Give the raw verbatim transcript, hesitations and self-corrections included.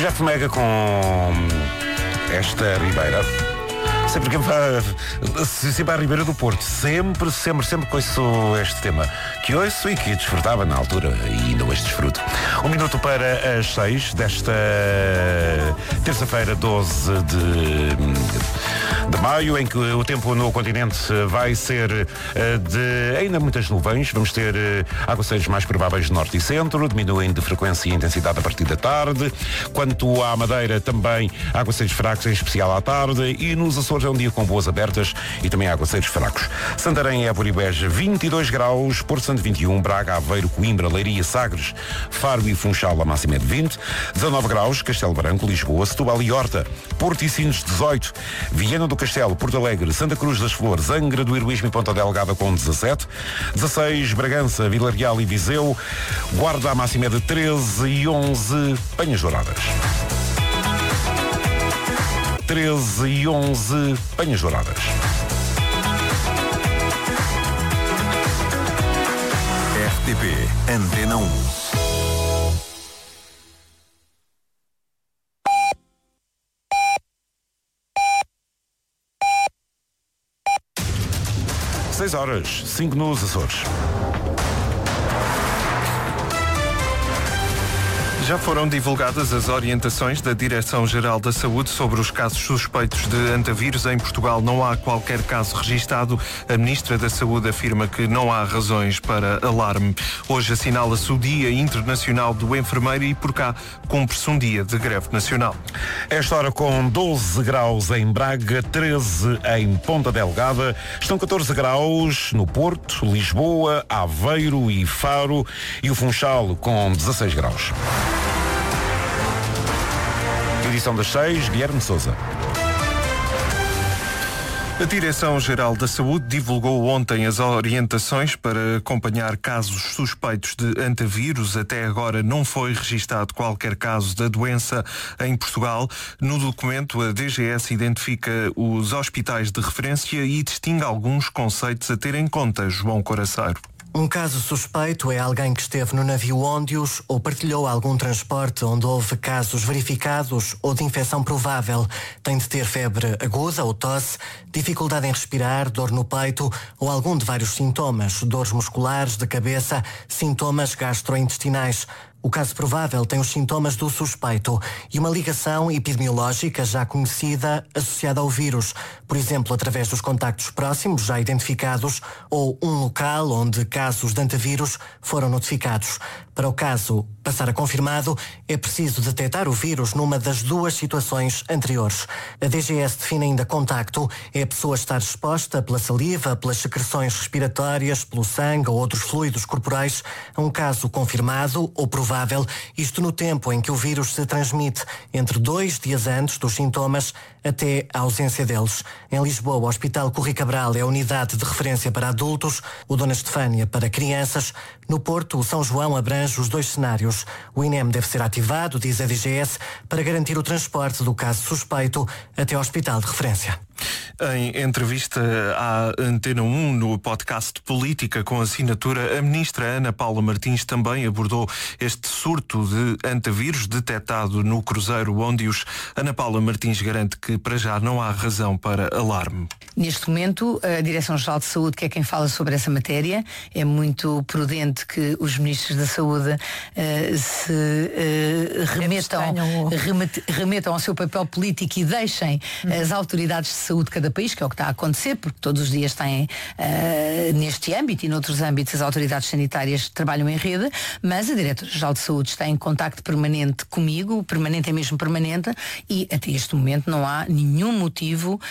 O Jeff Mega com esta Ribeira. Sempre que vai, sempre à Ribeira do Porto. Sempre, sempre, sempre que ouço este tema. Que ouço e que desfrutava na altura e ainda hoje desfruto. Um minuto para as seis desta terça-feira, doze de, de maio, em que o tempo no continente vai ser de ainda muitas nuvens. Vamos ter aguaceiros mais prováveis de norte e centro, diminuem de frequência e intensidade a partir da tarde. Quanto à Madeira, também aguaceiros fracos, em especial à tarde. E nos Açores é um dia com boas abertas e também aguaceiros fracos. Santarém, Évora e Beja, vinte e dois graus, Porto Santo vinte e um, Braga, Aveiro, Coimbra, Leiria, Sagres, Faro e Funchal, a máxima é de vinte, dezanove graus, Castelo Branco, Lisboa, Setúbal e Horta, Porto e Sines, dezoito, Viana do Castelo, Porto Alegre, Santa Cruz das Flores, Angra do Heroísmo e Ponta Delgada com dezassete, dezasseis, Bragança, Vila Real e Viseu, Guarda, a máxima é de treze e onze, Penhas Douradas. treze e onze, Penhas Douradas. R T P Antena um. seis horas, cinco nos Açores. Já foram divulgadas as orientações da Direção-Geral da Saúde sobre os casos suspeitos de antavírus. Em Portugal não há qualquer caso registado. A Ministra da Saúde afirma que não há razões para alarme. Hoje assinala-se o Dia Internacional do Enfermeiro e por cá cumpre-se um dia de greve nacional. Esta hora com doze graus em Braga, treze em Ponta Delgada, estão catorze graus no Porto, Lisboa, Aveiro e Faro e o Funchal com dezasseis graus. Edição das seis, Guilherme Sousa. A Direção-Geral da Saúde divulgou ontem as orientações para acompanhar casos suspeitos de antavírus. Até agora não foi registado qualquer caso da doença em Portugal. No documento, a D G S identifica os hospitais de referência e distingue alguns conceitos a ter em conta, João Coraceiro. Um caso suspeito é alguém que esteve no navio Óndios ou partilhou algum transporte onde houve casos verificados ou de infecção provável. Tem de ter febre aguda ou tosse, dificuldade em respirar, dor no peito ou algum de vários sintomas, dores musculares, de cabeça, sintomas gastrointestinais. O caso provável tem os sintomas do suspeito e uma ligação epidemiológica já conhecida associada ao vírus, por exemplo, através dos contactos próximos já identificados ou um local onde casos de antavírus foram notificados. Para o caso passar a confirmado, é preciso detectar o vírus numa das duas situações anteriores. A D G S define ainda contacto, é a pessoa estar exposta pela saliva, pelas secreções respiratórias, pelo sangue ou outros fluidos corporais a um caso confirmado ou provável, isto no tempo em que o vírus se transmite, entre dois dias antes dos sintomas até a ausência deles. Em Lisboa, o Hospital Corri Cabral é a unidade de referência para adultos, o Dona Estefânia para crianças. No Porto, o São João abrange os dois cenários. O I N E M deve ser ativado, diz a D G S, para garantir o transporte do caso suspeito até ao hospital de referência. Em entrevista à Antena um, no podcast Política com assinatura, a ministra Ana Paula Martins também abordou este surto de antavírus detectado no cruzeiro Óndios. Ana Paula Martins garante que para já não há razão para alarme. Neste momento, a Direção-Geral de Saúde, que é quem fala sobre essa matéria, é muito prudente que os ministros da Saúde uh, se uh, remetam, remete, remetam ao seu papel político e deixem uhum. as autoridades de saúde de cada país, que é o que está a acontecer, porque todos os dias têm uh, neste âmbito e noutros âmbitos as autoridades sanitárias trabalham em rede, mas a Diretora-Geral de Saúde está em contacto permanente comigo, permanente é mesmo permanente, e até este momento não há nenhum motivo